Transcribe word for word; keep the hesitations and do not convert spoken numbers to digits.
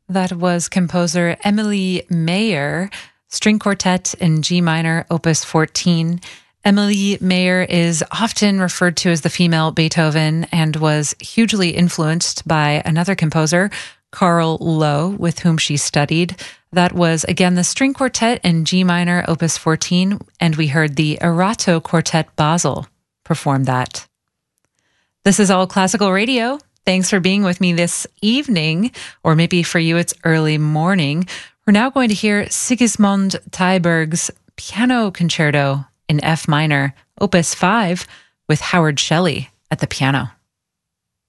That was composer Emily Mayer, String Quartet in G minor, opus fourteen. Emily Mayer is often referred to as the female Beethoven and was hugely influenced by another composer, Carl Lowe, with whom she studied. That was, again, the String Quartet in G minor, opus fourteen, and we heard the Erato Quartet Basel perform that. This is All Classical Radio. Thanks for being with me this evening, or maybe for you it's early morning. We're now going to hear Sigismund Thalberg's Piano Concerto in F minor, opus five, with Howard Shelley at the piano.